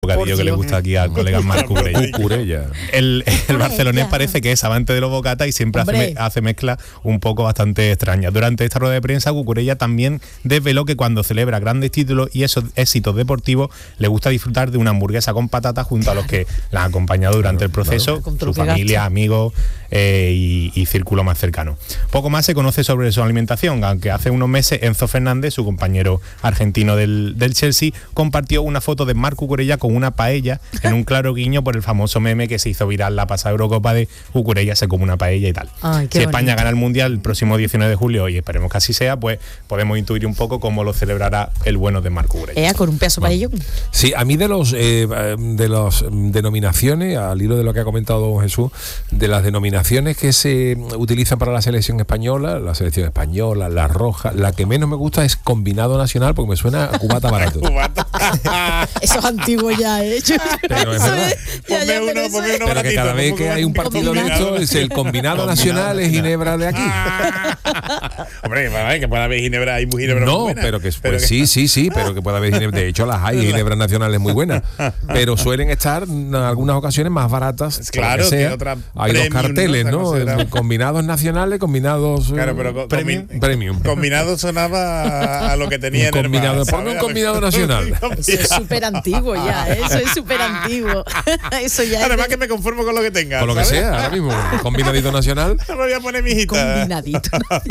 bocadillo que le gusta aquí al colega Marc Cucurella. El barcelonés parece que es amante de los bocatas y siempre hace mezcla un poco bastante extraña. Durante esta rueda de prensa, Cucurella también desveló que cuando celebra grandes títulos y esos éxitos deportivos, le gusta disfrutar de una hamburguesa con patatas junto a los que la han acompañado durante el proceso, su familia, amigos y círculo más cercano. Poco más se conoce sobre su alimentación, aunque hace unos meses Enzo Fernández, su compañero argentino del Chelsea, compartió una foto de Marc Cucurella con una paella, en un claro guiño por el famoso meme que se hizo viral la pasada Eurocopa de Cucurella se come una paella y tal. Si España gana el Mundial el próximo 19 de julio, y esperemos que así sea, pues podemos intuir un poco cómo lo celebrará el bueno de Marc Cucurella. Con un pedazo paellón. Sí, a mí de las denominaciones, al hilo de lo que ha comentado don Jesús, de las denominaciones que se utilizan para la selección española, la roja, la que menos me gusta es combinado nacional, porque me suena a cubata barato. Eso es antiguo ya, hecho. Pero es verdad. Pero que cada vez que hay un partido de esto, es el combinado nacional es Ginebra de aquí. Hombre, que pueda haber Ginebra, hay Ginebra no, muy buena. pero que pues, sí, pero que pueda haber Ginebra. De hecho, las hay Ginebras nacionales muy buenas, pero suelen estar en algunas ocasiones más baratas. Claro, que otra hay dos carteles, ¿no? Combinados nacionales, combinados premium. Combinado sonaba a lo que tenía en combinado. Ponme un combinado nacional. Eso es súper antiguo ya, eso es súper antiguo. Eso ya. Además que me conformo con lo que tenga. Con lo que sea, ahora mismo. Combinadito nacional. Me voy a poner mi hijita. Combinadito.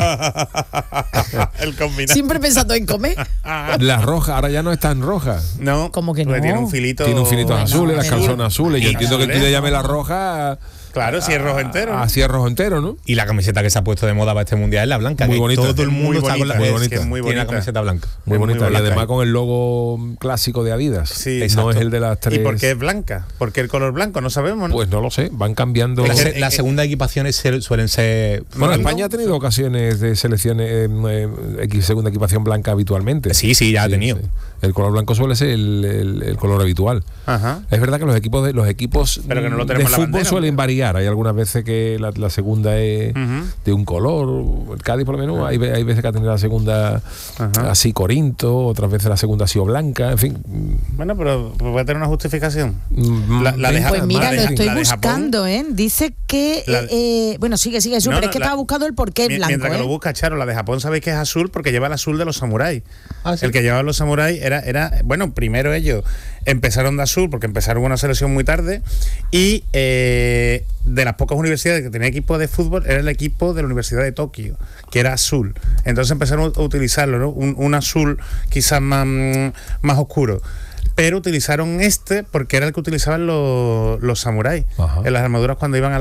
El combinado. Siempre pensando en comer. La roja, ahora ya no está en roja. No. ¿Cómo que no? Tiene un filito. Tiene un filito azul, las calzonas azules. Yo entiendo que tú le llames la roja. Claro, si es rojo entero. Así es rojo entero, ¿no? Y la camiseta que se ha puesto de moda para este mundial es la blanca. Muy bonita. Todo el mundo está con la muy bonita. Tiene la camiseta blanca. Muy bonita. Y además con el logo clásico de Adidas. Sí, no es el de las tres. ¿Y por qué es blanca? ¿Por qué el color blanco? No sabemos, ¿no? Pues no lo sé. Van cambiando. Las segundas equipaciones suelen ser. Bueno, España ha tenido ocasiones de selecciones segunda equipación blanca habitualmente. Sí, ya ha tenido. Sí. El color blanco suele ser el color habitual. Ajá. Es verdad que los equipos pero que no lo de tenemos fútbol bandera, suelen variar. Hay algunas veces que la segunda es de un color. El Cádiz, por lo menos, hay veces que ha tenido la segunda así Corinto, otras veces la segunda ha sido blanca, en fin. Bueno, pero puede tener una justificación. Pues mira, lo estoy buscando, ¿eh? Dice que... bueno, sigue, pero es que estaba buscando el porqué blanco. Mientras que lo busca, Charo, la de Japón sabéis que es azul porque lleva el azul de los samuráis. ¿Sí? El que llevaba los samuráis era bueno, primero ellos empezaron de azul porque empezaron una selección muy tarde y de las pocas universidades que tenía equipo de fútbol era el equipo de la Universidad de Tokio, que era azul. Entonces empezaron a utilizarlo, ¿no? Un azul quizás más oscuro. Pero utilizaron porque era el que utilizaban los samuráis en las armaduras cuando iban a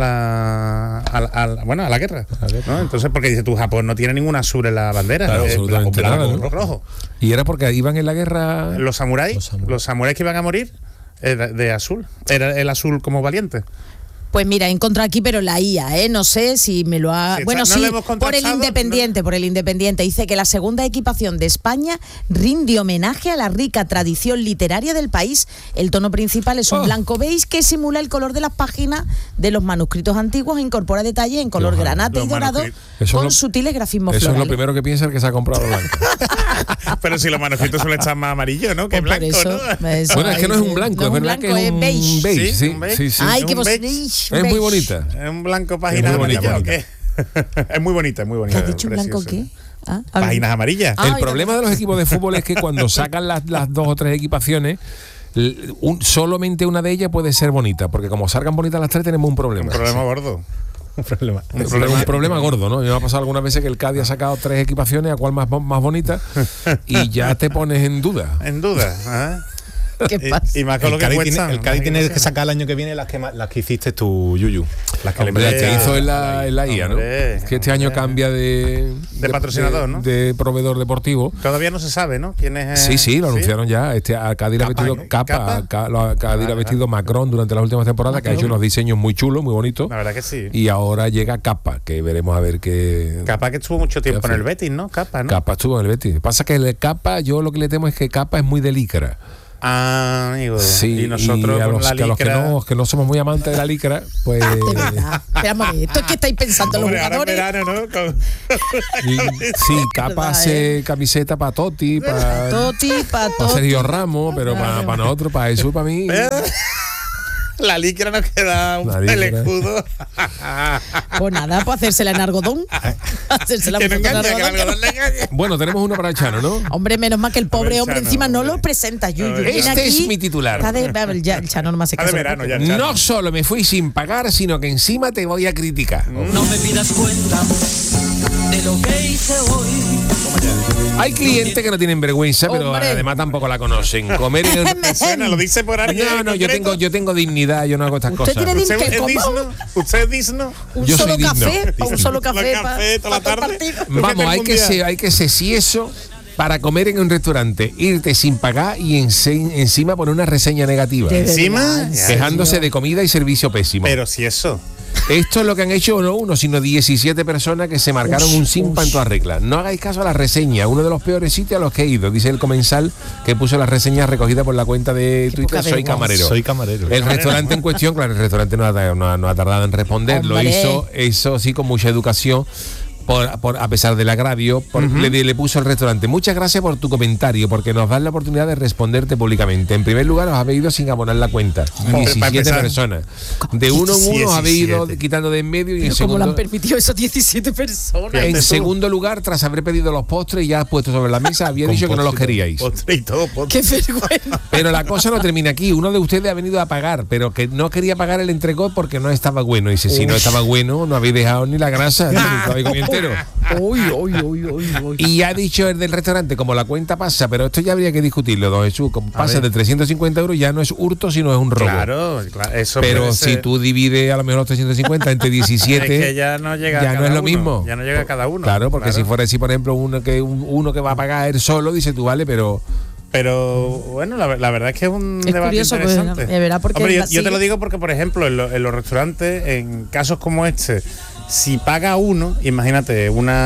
la guerra, ¿no? Entonces, porque dice tú, Japón no tiene ningún azul en la bandera, claro, absolutamente blanco, rojo. Y era porque iban en la guerra los samuráis que iban a morir de azul, era el azul como valiente. Pues mira, he encontrado aquí, pero la IA, no sé si me lo ha... Sí, bueno, no sí, por el Independiente. Dice que la segunda equipación de España rinde homenaje a la rica tradición literaria del país. El tono principal es un blanco beige que simula el color de las páginas de los manuscritos antiguos e incorpora detalles en color granate y dorado con sutiles grafismos florales. Eso es lo primero que piensa el que se ha comprado blanco. Pero si los manuscritos suelen estar más amarillos, ¿no? Que blanco, ¿no? Bueno, es que no es un blanco, es verdad que es un beige. Sí. Ay, qué es muy bonita. Es un blanco páginas amarillas, ¿o qué? Es muy bonita. ¿Te has dicho un blanco qué? Páginas amarillas. El problema de los equipos de fútbol es que cuando sacan las dos o tres equipaciones, solamente una de ellas puede ser bonita, porque como salgan bonitas las tres tenemos un problema. Un problema gordo. Un problema gordo, ¿no? Me ha pasado algunas veces que el Cádiz ha sacado tres equipaciones, a cuál más bonita, y ya te pones en duda. ¿Qué pasa? Y más con lo que cuesta. El Cádiz tiene que sacar el año que viene las que hiciste tú, Yuyu. Las que hizo en la IA, ¿no? Es que este año cambia de patrocinador, ¿no? De proveedor deportivo. Todavía no se sabe, ¿no? ¿Quién es? Sí, lo anunciaron ya. A Cádiz ha vestido Cádiz ha vestido Macron durante las últimas temporadas, que ha hecho unos diseños muy chulos, muy bonitos. La verdad que sí. Y ahora llega Capa, que veremos a ver qué. Capa que estuvo mucho tiempo en el Betis, ¿no? Capa, ¿no? Capa estuvo en el Betis. Pasa que el Capa, yo lo que le temo es que Capa es muy de licra. Ah, amigo. Sí, y nosotros y a con los, la que, a los licra... que no somos muy amantes de la licra, pues... De verdad. Esperamos, esto es que estáis pensando los Hombre, ahora en jugadores. verano, ¿no? Con... Sí, capas, camiseta para Totti, para Sergio Ramos, pero para nosotros, para Jesús, para mí... La licra nos queda el escudo. Pues nada, pues hacérsela en algodón. Hacérsela Que no en engañe, que el algodón. algodón le engañe. Bueno, tenemos uno para Chano, ¿no? Hombre, menos mal que el pobre ver, hombre Chano, encima no hombre. lo presenta, Yuyu. A ver, Viene este aquí, es mi titular. está ya, el Chano no me hace Está de caso. verano ya, Chano. No solo me fui sin pagar, sino que encima te voy a criticar. No me pidas cuenta de lo que hice hoy. Hay clientes que no tienen vergüenza, pero Hombre. además tampoco la conocen. Comer en el... Me suena, lo dice por alguien. No, yo tengo dignidad, yo no hago estas Usted cosas. tiene ¿Usted ¿Qué, es cómo? digno? ¿Usted es digno? Un Yo solo soy digno. café, o un solo café, Los cafés toda la todo el tarde. partido. Vamos, hay que ser si eso para comer en un restaurante, irte sin pagar y encima poner una reseña negativa. De Encima, verdad, ya, Quejándose de comida y servicio pésimo. Pero si eso. Esto es lo que han hecho no uno, sino 17 personas que se marcaron un simpa en todas reglas. No hagáis caso a la reseña, uno de los peores sitios a los que he ido, dice el comensal que puso las reseñas recogidas por la cuenta de Twitter, poca soy vergüenza. camarero. Soy camarero. El restaurante en cuestión, claro, el restaurante no ha tardado en responder, lo Hombre. hizo sí con mucha educación. A pesar del agravio, le puso al restaurante: muchas gracias por tu comentario, porque nos das la oportunidad de responderte públicamente. En primer lugar, os habéis ido sin abonar la cuenta. para 17 empezar. personas. De uno en uno os habéis ido 17. quitando de en medio y en ¿Cómo le han segundo... permitido esos 17 personas? En segundo lugar, tras haber pedido los postres ya puesto sobre la mesa, había Con dicho que no los postre. queríais. Postre y todo, postre. ¡Qué vergüenza! Pero la cosa no termina aquí. Uno de ustedes ha venido a pagar, pero que no quería pagar el entrecot porque no estaba bueno. Y dice: si no estaba bueno, no habéis dejado ni la grasa, ni lo habéis comido entero. Uy, uy, uy, uy, uy. Y ha dicho el del restaurante, como la cuenta pasa, pero esto ya habría que discutirlo, don Jesús, como pasa ver. de 350 euros, ya no es hurto, sino es un robo. Claro, eso Pero puede si ser. tú divides a lo mejor los 350 entre 17, Es que ya no llega ya a no cada es lo uno, mismo. Ya no llega a cada uno. Claro, porque si fuera así, por ejemplo, uno que va a pagar él solo, dice tú, vale, pero... Pero bueno, la verdad es que es un Es debate curioso, pues, interesante. de verdad, porque Hombre, yo sigue- te lo digo porque, por ejemplo, en los restaurantes, en casos como este, si paga uno, imagínate,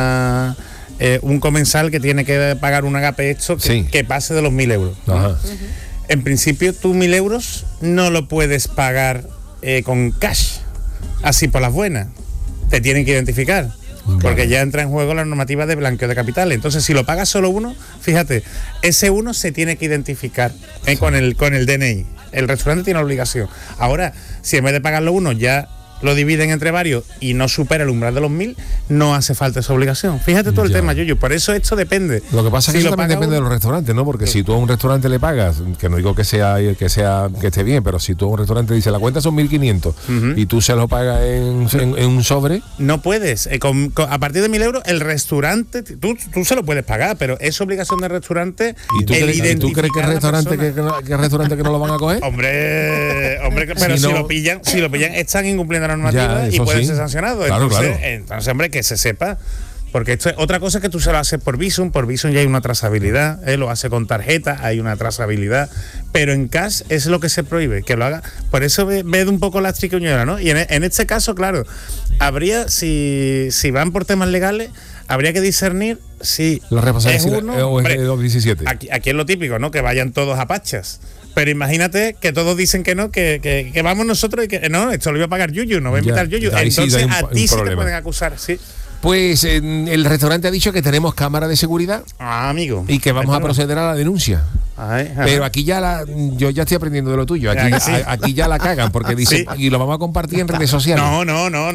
un comensal que tiene que pagar un agape esto Sí. que pase de los 1.000 euros. ¿no? Ajá. En principio, tú 1.000 euros no lo puedes pagar con cash, así por las buenas. Te tienen que identificar. Porque ya entra en juego la normativa de blanqueo de capitales. Entonces, si lo paga solo uno, fíjate, ese uno se tiene que identificar con el DNI. El restaurante tiene la obligación. Ahora, si en vez de pagarlo uno ya lo dividen entre varios y no supera el umbral de los 1.000, no hace falta esa obligación. Fíjate todo el Ya. tema, Yuyu. Por eso esto depende. Lo que pasa es Si que eso lo también paga depende de uno- los restaurantes, ¿no? Porque si tú a un restaurante le pagas, que no digo que esté bien, pero si tú a un restaurante dices la cuenta son 1.500 y tú se lo pagas en un sobre, No puedes. A partir de 1.000 euros, el restaurante, tú se lo puedes pagar, pero es obligación del restaurante. ¿y tú, el crees que el identificar a la restaurante persona. que restaurante que no lo van a coger? Hombre, pero Si si no- lo pillan, están incumpliendo la normativa Ya, y eso pueden sí. ser sancionados. Claro, entonces, claro. entonces, hombre, que se sepa. Porque esto es otra cosa que tú se lo haces por Bizum ya hay una trazabilidad, lo hace con tarjeta, hay una trazabilidad, pero en cash es lo que se prohíbe, que lo haga. Por eso ve un poco la triquiñuela, ¿no? Y en este caso, claro, habría, si van por temas legales, habría que discernir si La responsabilidad es uno, o es hombre, de los 17. Aquí es lo típico, ¿no? Que vayan todos a pachas. Pero imagínate que todos dicen que no, que vamos nosotros y que no, esto lo iba a pagar Yuyu, no va a Ya, invitar Yuyu. ahí sí Entonces hay un a ti sí te problema. pueden acusar, sí. Pues el restaurante ha dicho que tenemos cámara de seguridad Ah, amigo. y que vamos a proceder a la denuncia. Ay, ajá. Pero aquí yo ya estoy aprendiendo de lo tuyo. Aquí, Ya que sí. aquí ya la cagan porque dicen, Sí. y lo vamos a compartir en redes sociales. No,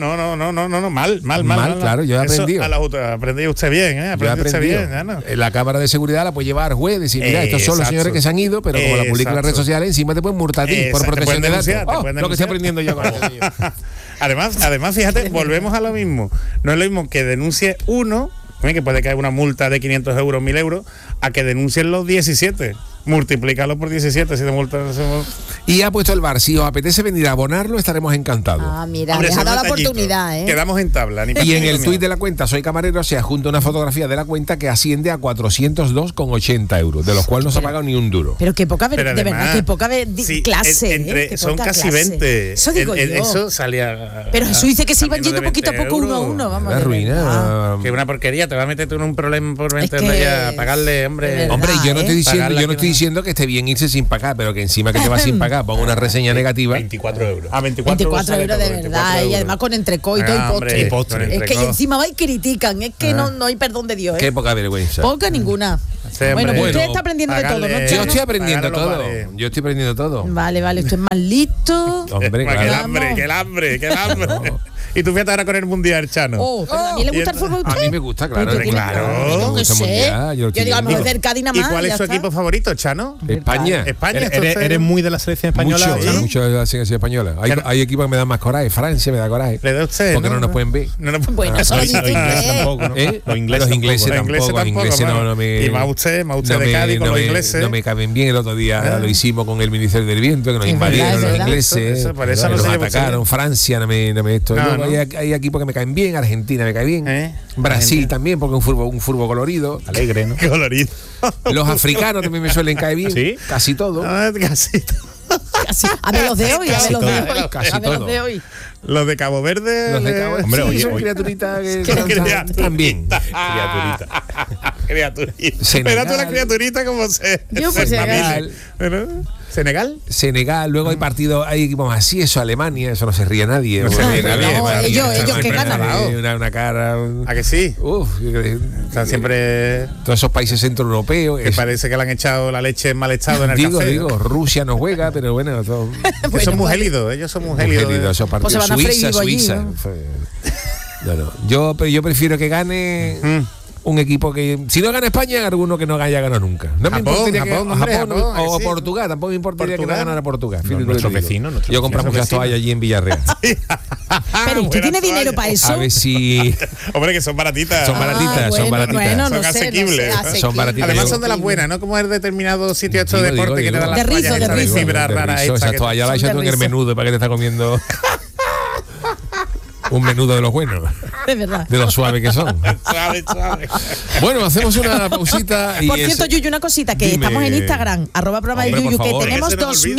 mal, claro, yo he Eso aprendido. Aprendí usted bien, Yo he aprendí usted aprendido. bien, ya no. La cámara de seguridad la puede llevar al juez, decir, mira, estos son los Exacto. señores que se han ido, pero como la publican en las redes Exacto. sociales, encima te pueden multar a ti por Exacto, te protección de pueden datos. denunciar, te Oh, pueden lo que estoy denunciar. aprendiendo yo con esto. Además, fíjate, volvemos a lo mismo. No es lo mismo que denuncie uno, que puede caer una multa de 500 euros, 1.000 euros, a que denuncien los 17. Multiplícalo por 17 si te multan. Y ha puesto el bar. Si os apetece venir a abonarlo, estaremos encantados. Ah, mira, Hombre, les ha son dado la detallitos. oportunidad, ¿eh? Quedamos en tabla. ni Y en pequeño el ni tuit nada. de la cuenta Soy Camarero se adjunta una fotografía de la cuenta que asciende a 402,80 euros, de los cuales no se ha pagado ni un duro. Pero qué poca, Pero de verdad, además, qué poca sí, clase. entre- qué son poca casi clase. 20. Eso digo yo. Eso salía. Pero Jesús dice que se iban camino yendo de poquito a 20 poco, uno a euros. uno. Vamos, La de ruina. verdad. Que una porquería, te va a meter tú en un problema por 20 que- euros ya. Pagarle, de hombre. verdad. Hombre, yo no estoy ¿eh? diciendo, Pagarla yo no que estoy diciendo que esté bien irse sin pagar, pero que encima que te vas sin pagar ponga una reseña negativa. 24 euros. A 24 euros de verdad, y además con entrecoito y postre. Es que encima va y critican, es que no hay perdón de Dios. Qué poca vergüenza. Poca ninguna. Bueno, usted está aprendiendo de todo, ¿no? Yo estoy aprendiendo todo. Vale, usted es más listo. Hombre, claro. Que el hambre. Y tú fíjate ahora con el Mundial, Chano. Pero a mí le gusta el fútbol a usted. A mí me gusta, claro. Yo qué sé. Yo digo, a lo mejor del Cádiz nada más. ¿Y cuál es su equipo favorito, Chano? España. ¿Eres muy de la selección española? Mucho de la selección española. Hay equipos que me dan más coraje. Francia me da coraje. ¿Le da usted? Porque no nos pueden ver. Bueno, solo Los ingleses tampoco, ¿no? Los ingleses tampoco. Los ingleses no me... Y más usted de Cádiz con los ingleses. No me caben bien. El otro día lo hicimos con el Ministerio del Viento, que nos invadieron los ingleses. Nos atacaron. Francia no me esto. Hay equipos que me caen bien. Argentina me cae bien. Brasil también, porque un fútbol colorido. Alegre, ¿no? Colorido. Los africanos también me suelen caer bien. ¿Sí? Casi todo. Casi todo. A ver los de hoy, Casi todo. Los de Cabo Verde. Hombre, oye, son criaturitas que también. Criaturita. Espera tú la criaturita como se. Yo pues ¿Senegal? Luego hay partidos, hay equipos así, eso, Alemania, eso no se ríe nadie. No se ríe nadie. Ellos que ganan. Una cara. ¿A que sí? Están siempre. Todos esos países centroeuropeos. Que parece que le han echado la leche en mal estado en el café. Digo, Rusia no juega, pero bueno. Son muy gélidos, ellos son muy gélidos. Esos partidos. Suiza. Yo prefiero que gane. Un equipo que, si no gana España, alguno que no haya ganado nunca. No me importaría Japón o Portugal, tampoco me importaría que no ganara Portugal. Nuestro vecino. Yo compré muchas toallas allí en Villarreal. Pero ¿usted tiene dinero para eso? A ver si... Hombre, que son baratitas. Son baratitas. Son asequibles. Son baratitas. Además son de las buenas, ¿no? Como es determinado sitio esto de deporte que te dan las toallas de fibra rara. Esas toallas las echas tú en el menudo para que te está comiendo... Un menudo de los buenos. Es verdad. De lo suave que son. Suave. Bueno, hacemos una pausita. Por cierto, Yuyu, una cosita, que estamos en Instagram, @programa de Yuyu, que tenemos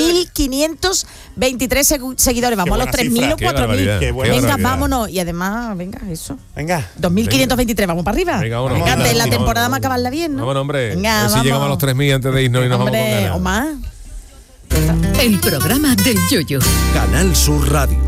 2.523 seguidores. Vamos a los 3.000 o 4.000. Venga, vámonos. Y además, eso. Venga. 2.523, vamos para arriba. Venga, de la temporada más acabarla bien, ¿no? Vámonos, hombre. Venga, a ver si llegamos a los 3.000 antes de irnos y nos vamos con ganas. O más. El programa del Yuyu. Canal Sur Radio.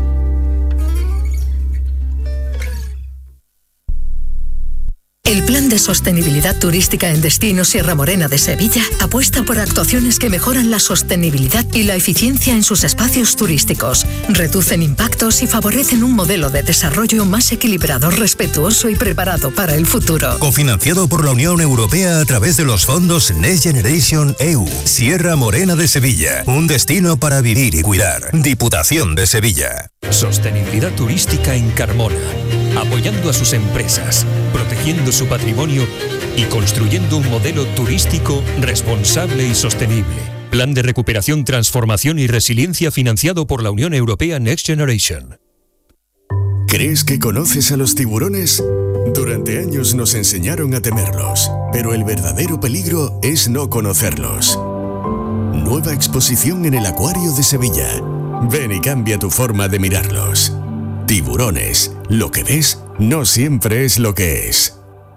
El Plan de Sostenibilidad Turística en Destino Sierra Morena de Sevilla apuesta por actuaciones que mejoran la sostenibilidad y la eficiencia en sus espacios turísticos, reducen impactos y favorecen un modelo de desarrollo más equilibrado, respetuoso y preparado para el futuro. Cofinanciado por la Unión Europea a través de los fondos Next Generation EU. Sierra Morena de Sevilla, un destino para vivir y cuidar. Diputación de Sevilla. Sostenibilidad turística en Carmona, apoyando a sus empresas, protegiendo su patrimonio y construyendo un modelo turístico responsable y sostenible. Plan de recuperación, transformación y resiliencia financiado por la Unión Europea Next Generation. ¿Crees que conoces a los tiburones? Durante años nos enseñaron a temerlos, pero el verdadero peligro es no conocerlos. Nueva exposición en el Acuario de Sevilla. Ven y cambia tu forma de mirarlos. Tiburones, lo que ves no siempre es lo que es.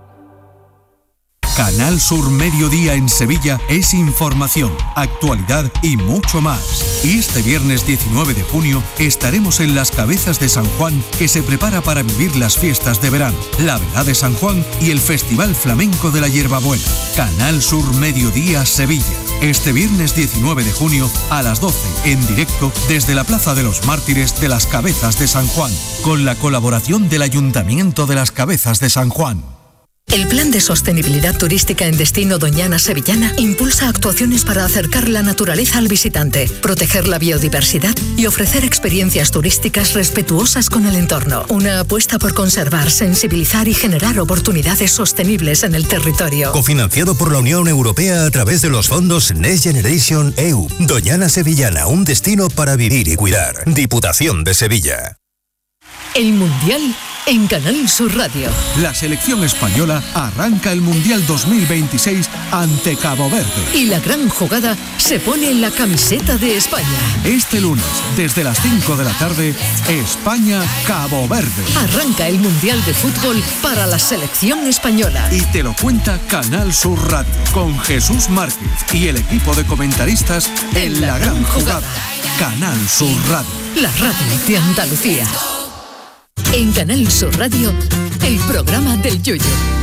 Canal Sur Mediodía en Sevilla es información, actualidad y mucho más. Y este viernes 19 de junio estaremos en Las Cabezas de San Juan, que se prepara para vivir las fiestas de verano, la Vela de San Juan y el Festival Flamenco de la Hierbabuena. Canal Sur Mediodía Sevilla. Este viernes 19 de junio a las 12 en directo desde la Plaza de los Mártires de Las Cabezas de San Juan, con la colaboración del Ayuntamiento de Las Cabezas de San Juan. El Plan de Sostenibilidad Turística en Destino Doñana Sevillana impulsa actuaciones para acercar la naturaleza al visitante, proteger la biodiversidad y ofrecer experiencias turísticas respetuosas con el entorno. Una apuesta por conservar, sensibilizar y generar oportunidades sostenibles en el territorio. Cofinanciado por la Unión Europea a través de los fondos Next Generation EU. Doñana Sevillana, un destino para vivir y cuidar. Diputación de Sevilla. El Mundial en Canal Sur Radio. La selección española arranca el Mundial 2026 ante Cabo Verde. Y la gran jugada se pone en la camiseta de España. Este lunes, desde las 5 de la tarde, España-Cabo Verde. Arranca el Mundial de Fútbol para la selección española. Y te lo cuenta Canal Sur Radio, con Jesús Márquez y el equipo de comentaristas en la gran jugada. Canal Sur Radio. La radio de Andalucía. En Canal Sur Radio, el programa del Yoyo.